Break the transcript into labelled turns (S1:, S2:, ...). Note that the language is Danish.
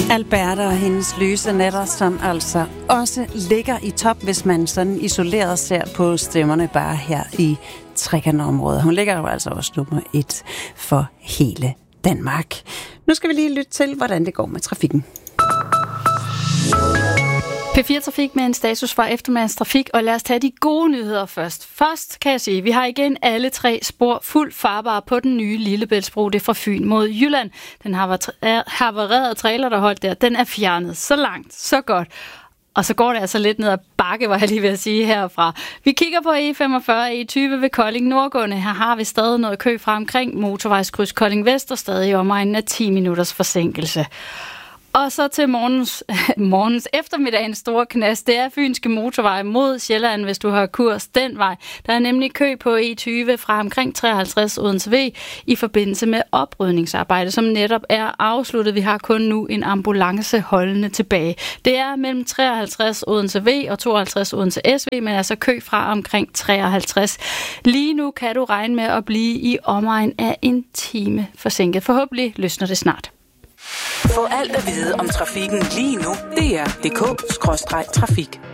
S1: Alberta og hendes lyse nætter, som altså også ligger i top, hvis man sådan isoleret ser på stemmerne bare her i Trekantområdet. Hun ligger jo altså også nummer 1 for hele Danmark. Nu skal vi lige lytte til, hvordan det går med trafikken.
S2: P4 Trafik med en status fra eftermiddagens trafik, og lad os tage de gode nyheder først. Først kan jeg sige, at vi har igen alle 3 spor fuldt farbare på den nye Lillebæltsbro. Det er fra Fyn mod Jylland. Den havarerede trailer, der holdt der, den er fjernet. Så langt, så godt. Og så går det altså lidt ned ad bakke, var jeg lige ved at sige herfra. Vi kigger på E45 og E20 ved Kolding Nordgående. Her har vi stadig noget kø fra omkring motorvejskryds Kolding Vest og stadig i omegnen af 10 minutters forsinkelse. Og så til morgens eftermiddagens store knast, det er Fynske Motorvej mod Sjælland, hvis du har kurs den vej. Der er nemlig kø på E20 fra omkring 53 Odense V i forbindelse med oprydningsarbejde, som netop er afsluttet. Vi har kun nu en ambulance holdende tilbage. Det er mellem 53 Odense V og 52 Odense SV, men altså kø fra omkring 53. Lige nu kan du regne med at blive i omegn af en time forsinket. Forhåbentlig løsner det snart.
S3: Få alt at vide om trafikken lige nu. DR.dk/trafik.